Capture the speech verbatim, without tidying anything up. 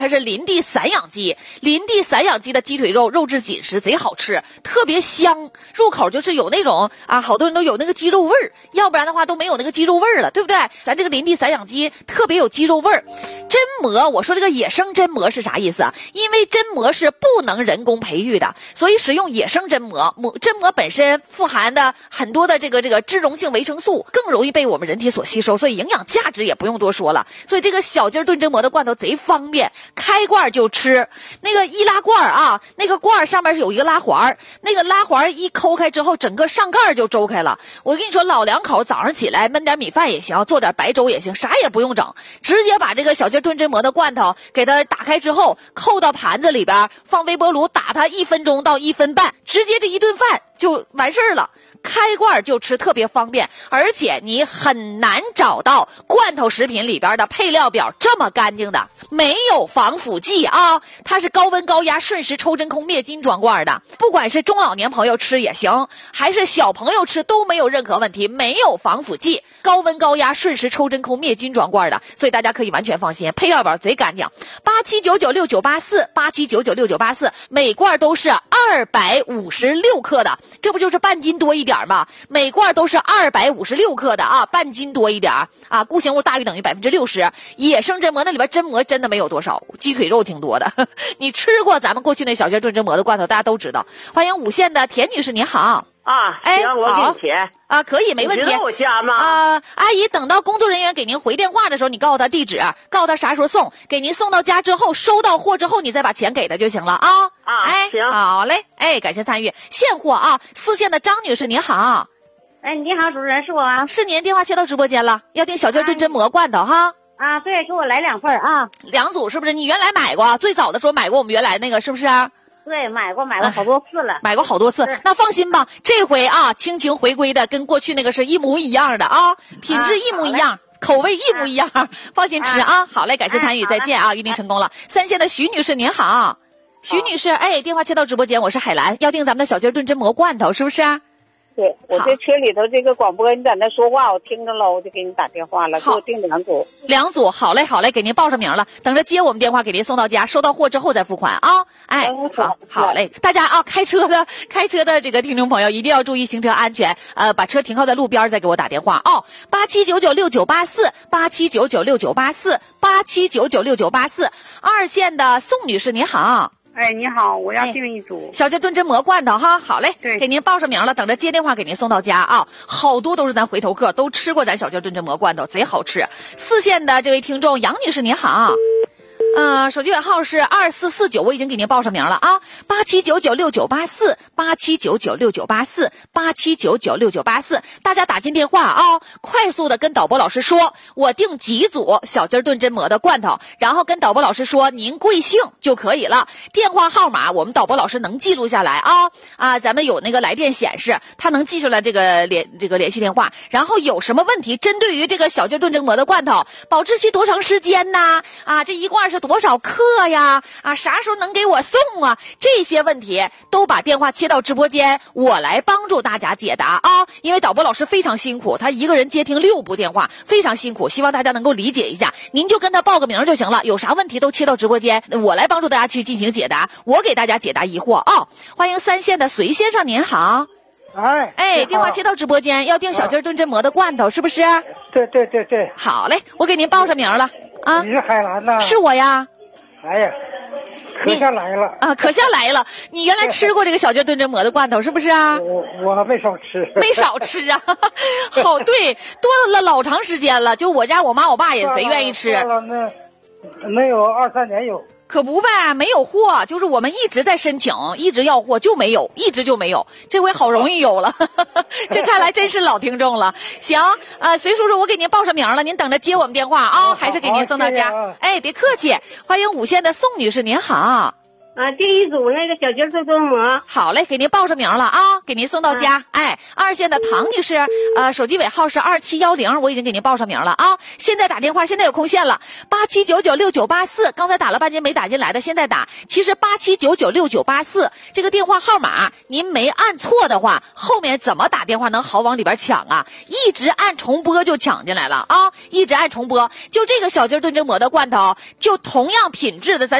它是林地散养鸡，林地散养鸡的鸡腿肉肉质紧实，贼好吃，特别香，入口就是有那种啊，好多人都有那个鸡肉味儿，要不然的话都没有那个鸡肉味儿了，对不对？咱这个林地散养鸡特别有鸡肉味儿。真蘑，我说这个野生真蘑是啥意思啊？因为真蘑是不能人工培育的，所以使用野生真蘑。蘑真蘑本身富含的很多的这个这个脂溶性维生素，更容易被我们人体所吸收，所以营养价值也不用多说了。所以这个小鸡炖真蘑的罐头贼方便。开罐就吃，那个易拉罐啊，那个罐上面是有一个拉环，那个拉环一抠开之后，整个上盖就周开了。我跟你说，老两口早上起来焖点米饭也行，做点白粥也行，啥也不用整，直接把这个小鸡炖真蘑的罐头给它打开之后，扣到盘子里边，放微波炉打它一分钟到一分半，直接这一顿饭就完事儿了。开罐就吃特别方便，而且你很难找到罐头食品里边的配料表这么干净的，没有防腐剂啊，它是高温高压瞬时抽真空灭菌装罐的，不管是中老年朋友吃也行，还是小朋友吃都没有任何问题，没有防腐剂，高温高压瞬时抽真空灭菌装罐的，所以大家可以完全放心，配料表贼干净。八七九九六九八四八七九九六九八四，每罐都是二百五十六克的，这不就是半斤多一点吗？每罐都是二百五十六克的啊，半斤多一点啊，固形物大于等于百分之六十。野生真蘑那里边真蘑真的没有多少，鸡腿肉挺多的。你吃过咱们过去那小鸡炖真蘑的罐头，大家都知道。欢迎五线的田女士，您好。 啊， 哎， 行，我给你钱啊，可以，没问题。 你知道我家吗？ 啊，阿姨，等到工作人员给您回电话的时候，你告诉他地址，告诉他啥时候送，给您送到家之后，收到货之后，你再把钱给他就行了啊。 啊， 哎， 行， 好嘞，哎，感谢参与，现货啊。四线的张女士，您好。 哎，你好，主持人是我吗？ 是您，电话切到直播间了，要订小鸡炖真蘑罐头哈。 啊，对，给我来两份啊。 两组是不是？你原来买过，最早的时候买过我们原来那个是不是？ 对，买过买过好多次了， 买过好多次。那放心吧，这回啊，亲情回归的跟过去那个是一模一样的啊，品质一模一样，啊、口味一模一样，啊、放心吃啊。好嘞，感谢参与，再见啊，预定成功了。三线的徐女士您好，徐女士，哎，电话接到直播间，我是海兰，要订咱们的小鸡炖真蘑罐头，是不是？ 对，我在车里头这个广播你在那说话，我听着了，我就给你打电话了，给我订两组。 两组，好嘞，好嘞，给您报上名了，等着接我们电话，给您送到家，收到货之后再付款啊。哎，好，好嘞，大家啊，开车的开车的这个听众朋友一定要注意行车安全，呃，把车停靠在路边再给我打电话哦。八七九九六九八四，八七九九六九八四，八七九九六九八四。二线的宋女士，你好。 哎，你好，我要订一组、 哎、小鸡炖真蘑罐头哈，好嘞， 对， 给您报上名了，等着接电话给您送到家啊。好多都是咱回头客，都吃过咱小鸡炖真蘑罐头，贼好吃。四线的这位听众杨女士您好。呃，手机尾号是二四四九，我已经给您报上名了啊，八七九九六九八四，八七九九六九八四，八七九九六九八四，大家打进电话啊，快速的跟导播老师说，我订几组小鸡炖真蘑的罐头，然后跟导播老师说您贵姓就可以了，电话号码我们导播老师能记录下来啊啊，咱们有那个来电显示，他能记出来这个联这个联系电话，然后有什么问题，针对于这个小鸡炖真蘑的罐头，保质期多长时间呢？啊，这一罐是多少克呀？啊，啥时候能给我送啊？这些问题都把电话切到直播间，我来帮助大家解答啊！因为导播老师非常辛苦，他一个人接听六部电话，非常辛苦，希望大家能够理解一下。您就跟他报个名就行了，有啥问题都切到直播间，我来帮助大家去进行解答，我给大家解答疑惑啊！欢迎三线的隋先生，您好。 哎哎，电话切到直播间，要订小鸡炖真蘑的罐头，是不是？ 对对对对。 好嘞，我给您报上名了啊。 你是海兰呐？ 是我呀。 哎呀，可下来了啊！可下来了！你原来吃过这个小鸡炖真蘑的罐头是不是啊？ 我我没少吃， 没少吃啊！好，对，多了老长时间了。就我家我妈我爸也贼愿意吃。 了那能有二三年有。 可不呗，没有货，就是我们一直在申请，一直要货就没有，一直就没有。这回好容易有了，这看来真是老听众了。行，呃，隋叔叔，我给您报上名了，您等着接我们电话啊，还是给您送到家？哎，别客气。欢迎五线的宋女士，您好。 啊， 啊，第一组那个小鸡炖炖馍。 好嘞，给您报上名了啊，给您送到家。啊、哎，二线的唐女士，呃，手机尾号是二七一零，我已经给您报上名了啊。现在打电话，现在有空线了，八七九九六九八四，刚才打了半天没打进来的，现在打。其实八七九九六九八四这个电话号码，您没按错的话，后面怎么打电话能好往里边抢啊？一直按重播就抢进来了啊，一直按重播。就这个小鸡炖蒸馍的罐头，就同样品质的，咱